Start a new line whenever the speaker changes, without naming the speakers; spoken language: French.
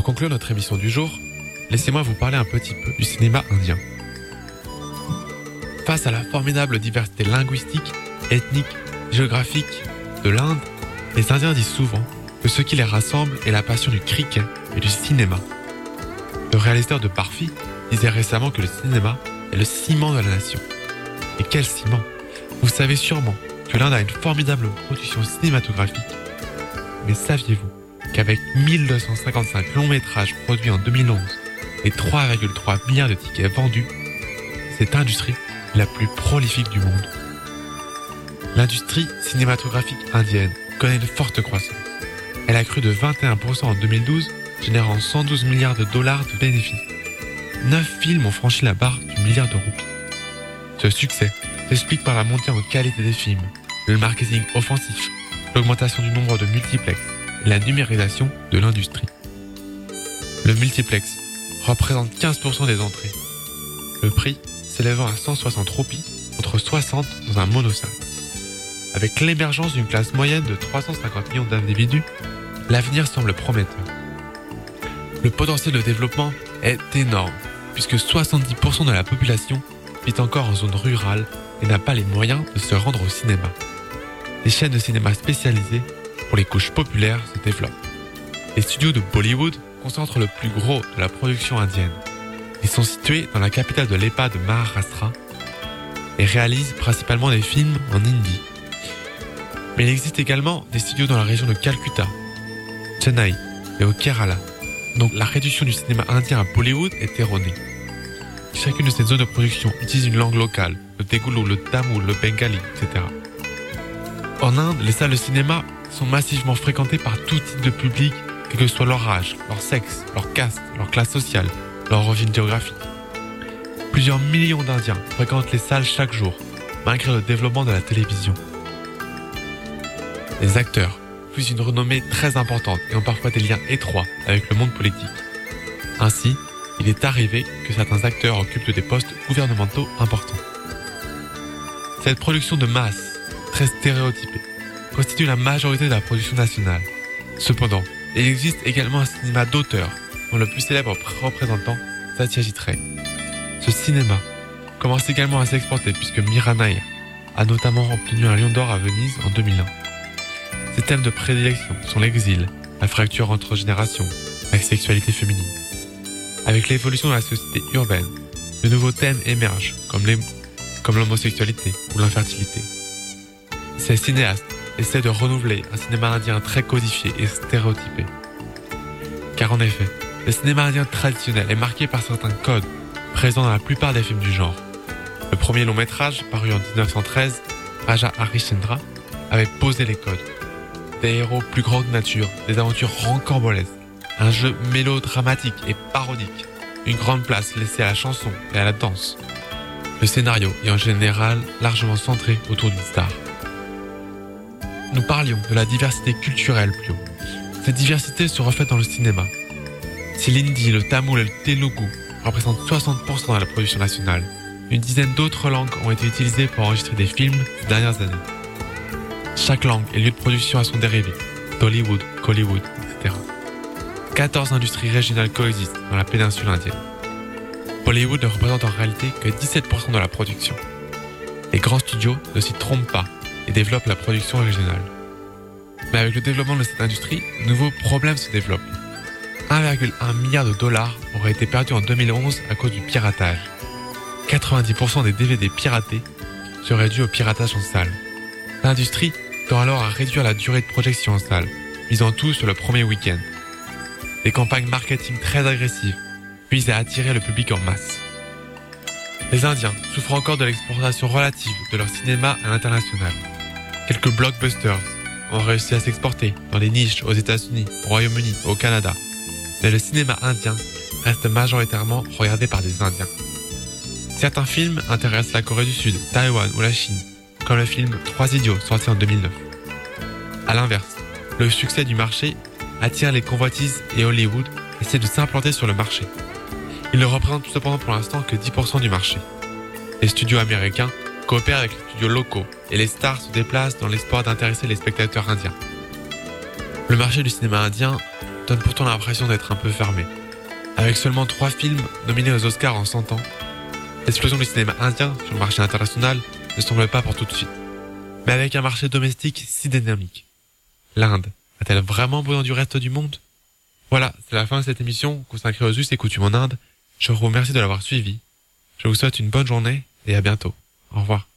Pour conclure notre émission du jour, laissez-moi vous parler un petit peu du cinéma indien. Face à la formidable diversité linguistique, ethnique, géographique de l'Inde, les Indiens disent souvent que ce qui les rassemble est la passion du cricket et du cinéma. Le réalisateur de Barfi disait récemment que le cinéma est le ciment de la nation. Et quel ciment! Vous savez sûrement que l'Inde a une formidable production cinématographique. Mais saviez-vous qu'avec 1255 longs métrages produits en 2011 et 3,3 milliards de tickets vendus, cette industrie est la plus prolifique du monde. L'industrie cinématographique indienne connaît une forte croissance. Elle a cru de 21% en 2012, générant 112 milliards de dollars de bénéfices. 9 films ont franchi la barre du milliard de roupies. Ce succès s'explique par la montée en qualité des films, le marketing offensif, l'augmentation du nombre de multiplex et la numérisation de l'industrie. Le multiplex représente 15% des entrées. Le prix s'élevant à 160 roupies contre 60 dans un monosalle. Avec l'émergence d'une classe moyenne de 350 millions d'individus, l'avenir semble prometteur. Le potentiel de développement est énorme, puisque 70% de la population vit encore en zone rurale et n'a pas les moyens de se rendre au cinéma. Les chaînes de cinéma spécialisées pour les couches populaires se développent. Les studios de Bollywood concentrent le plus gros de la production indienne. Ils sont situés dans la capitale de l'EPA de Maharashtra et réalisent principalement des films en hindi. Mais il existe également des studios dans la région de Calcutta, Chennai et au Kerala. Donc la réduction du cinéma indien à Bollywood est erronée. Chacune de ces zones de production utilise une langue locale, le tegoulou, le tamoul, le bengali, etc. En Inde, les salles de cinéma sont massivement fréquentées par tout type de public, quel que soit leur âge, leur sexe, leur caste, leur classe sociale, leur origine géographique. Plusieurs millions d'Indiens fréquentent les salles chaque jour, malgré le développement de la télévision. Les acteurs puisent une renommée très importante et ont parfois des liens étroits avec le monde politique. Ainsi, il est arrivé que certains acteurs occupent des postes gouvernementaux importants. Cette production de masse, très stéréotypée, constitue la majorité de la production nationale. Cependant, il existe également un cinéma d'auteur, dont le plus célèbre représentant, Satyajit Ray. Ce cinéma commence également à s'exporter puisque Mira Nair a notamment obtenu un Lion d'Or à Venise en 2001. Ses thèmes de prédilection sont l'exil, la fracture entre générations, la sexualité féminine. Avec l'évolution de la société urbaine, de nouveaux thèmes émergent, comme l'homosexualité ou l'infertilité. Ces cinéastes essaient de renouveler un cinéma indien très codifié et stéréotypé. Car en effet, le cinéma indien traditionnel est marqué par certains codes présents dans la plupart des films du genre. Le premier long métrage, paru en 1913, Raja Harishchandra, avait posé les codes. Des héros plus grands que nature, des aventures rocambolesques, un jeu mélodramatique et parodique, une grande place laissée à la chanson et à la danse. Le scénario est en général largement centré autour d'une star. Nous parlions de la diversité culturelle plus haut. Cette diversité se reflète dans le cinéma. Si l'hindi, le tamoul et le telugu représentent 60% de la production nationale, une dizaine d'autres langues ont été utilisées pour enregistrer des films ces dernières années. Chaque langue et lieu de production a son dérivé, Tollywood, Collywood, etc. 14 industries régionales coexistent dans la péninsule indienne. Bollywood ne représente en réalité que 17% de la production. Les grands studios ne s'y trompent pas et développent la production régionale. Mais avec le développement de cette industrie, de nouveaux problèmes se développent. 1,1 milliard de dollars auraient été perdus en 2011 à cause du piratage. 90% des DVD piratés seraient dus au piratage en salle. L'industrie tend alors à réduire la durée de projection en salle, misant tout sur le premier week-end. Des campagnes marketing très agressives visent à attirer le public en masse. Les Indiens souffrent encore de l'exportation relative de leur cinéma à l'international. Quelques blockbusters ont réussi à s'exporter dans les niches aux États-Unis, au Royaume-Uni, au Canada. Mais le cinéma indien reste majoritairement regardé par des Indiens. Certains films intéressent la Corée du Sud, Taïwan ou la Chine, comme le film 3 idiots sorti en 2009. A l'inverse, le succès du marché attire les convoitises et Hollywood essaie de s'implanter sur le marché. Il ne représente cependant pour l'instant que 10% du marché. Les studios américains coopèrent avec les studios locaux et les stars se déplacent dans l'espoir d'intéresser les spectateurs indiens. Le marché du cinéma indien donne pourtant l'impression d'être un peu fermée. Avec seulement 3 films nominés aux Oscars en 100 ans, l'explosion du cinéma indien sur le marché international ne semble pas pour tout de suite. Mais avec un marché domestique si dynamique, l'Inde a-t-elle vraiment besoin du reste du monde? Voilà, c'est la fin de cette émission consacrée aux us et coutumes en Inde. Je vous remercie de l'avoir suivi. Je vous souhaite une bonne journée et à bientôt. Au revoir.